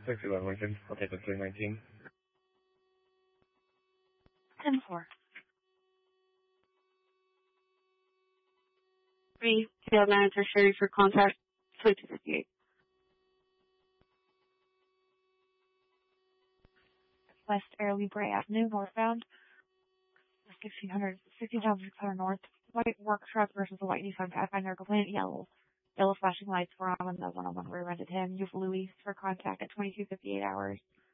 611 Lincoln. I'll take the 319. 10-4. 3, field manager Sherry for contact 2258. West Airlie Bray Avenue, northbound, 16,600 north. White work truck versus a white Nissan Pathfinder, complainant yellow. Yellow flashing lights were on when the 101 rear-ended him. You've Louis for contact at 2258 hours.